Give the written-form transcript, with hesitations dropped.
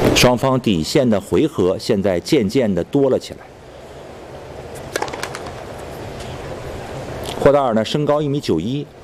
双方底线的回合现在渐渐的多了起来。霍达尔呢，身高1.91米，